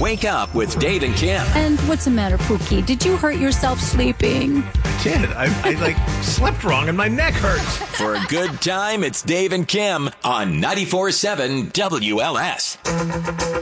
Wake Up with Dave and Kim. And what's the matter, Pookie? Did you hurt yourself sleeping? I did. I slept wrong and my neck hurts. For a good time, it's Dave and Kim on 94.7 WLS.